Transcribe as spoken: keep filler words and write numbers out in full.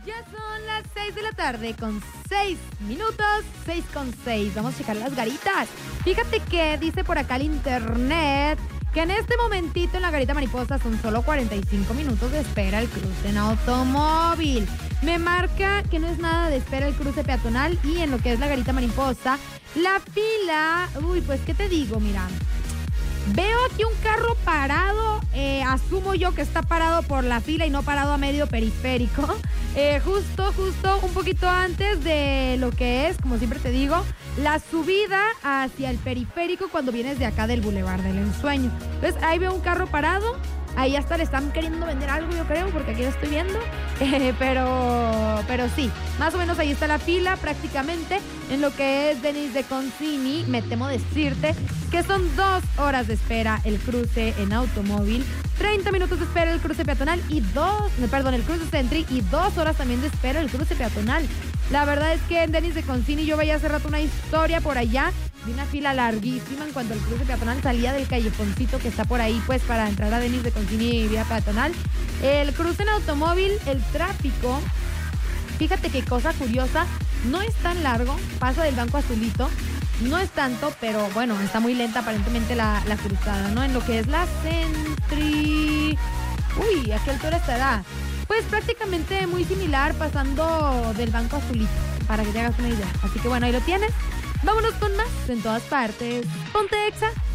Ya son las seis de la tarde con seis minutos, seis con seis. Vamos a checar las garitas. Fíjate que dice por acá el internet que en este momentito en la Garita Mariposa son solo cuarenta y cinco minutos de espera el cruce en automóvil. Me marca que no es nada de espera el cruce peatonal y en lo que es la Garita Mariposa, la fila, uy, pues qué te digo, mira. Veo aquí un carro parado, eh, asumo yo que está parado por la fila y no parado a medio periférico, eh, justo, justo un poquito antes de lo que es, como siempre te digo, la subida hacia el periférico cuando vienes de acá del Boulevard del Ensueño. Entonces ahí veo un carro parado, ahí hasta le están queriendo vender algo yo creo, porque aquí lo estoy viendo, eh, pero, pero sí, más o menos ahí está la fila prácticamente en lo que es Denis de Concini. Me temo decirte que son dos horas de espera el cruce en automóvil, treinta minutos de espera el cruce peatonal y dos, perdón, el cruce Sentry y dos horas también de espera el cruce peatonal. La verdad es que en Denis de Concini yo veía hace rato una historia por allá de una fila larguísima en cuanto el cruce peatonal salía del callejoncito que está por ahí, pues para entrar a Denis de Concini y vía peatonal. El cruce en automóvil, el tráfico, fíjate qué cosa curiosa, no es tan largo, pasa del banco azulito, no es tanto, pero bueno, está muy lenta aparentemente la, la cruzada, ¿no? En lo que es la Sentry, uy, ¿a qué altura estará? Pues prácticamente muy similar, pasando del banco azulito, para que te hagas una idea. Así que bueno, ahí lo tienes. Vámonos con más en todas partes. Ponte Exa.